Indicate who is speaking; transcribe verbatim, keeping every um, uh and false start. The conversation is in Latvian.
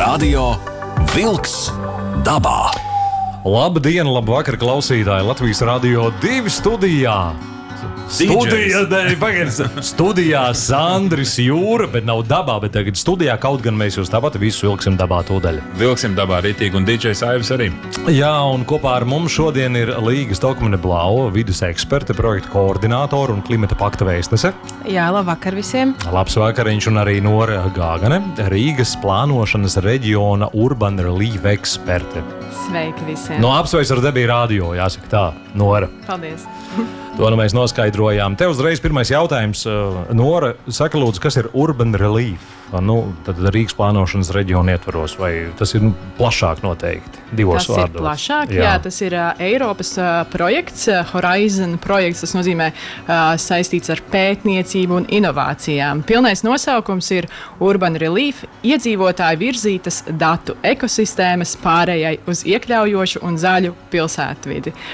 Speaker 1: Radio Vilks dabā.
Speaker 2: Labdien, labvakar, klausītāji! Latvijas Radio divi studijā. Studijā, ne, pagaidz, studijā Sandris Jūra, bet nav dabā, bet tagad studijā kaut gan mēs jūs tāpat visu vilksim dabā tūdaļ.
Speaker 3: Vilksim dabā ritīgi un D J Aivis arī.
Speaker 2: Jā, un kopā ar mums šodien ir Līga Stokmane Blau, vides eksperte, projekta koordinātora un klimata pakta vēstnese.
Speaker 4: Jā, labvakar visiem.
Speaker 2: Labs vakariņš un arī Nora Gāgane, Rīgas plānošanas reģiona Urban Relief eksperte.
Speaker 4: Sveiki visiem.
Speaker 2: No apsveic ar debiju radio, jāsaka tā, Nora.
Speaker 4: Paldies.
Speaker 2: To nu mēs noskaidrojām. Tev uzreiz pirmais jautājums. Nora, saka lūdzu, kas ir Urban Relief? Nu, tad Rīgas plānošanas reģiona ietvaros, vai tas ir plašāk noteikti? Divos
Speaker 4: tas
Speaker 2: vārdos.
Speaker 4: Tas ir plašāk, jā. jā, tas ir uh, Eiropas uh, projekts, uh, Horizon projekts, tas nozīmē uh, saistīts ar pētniecību un inovācijām. Pilnais nosaukums ir Urban Relief, iedzīvotāju virzītas datu ekosistēmas pārējai uz iekļaujošu un zaļu pilsētvidi.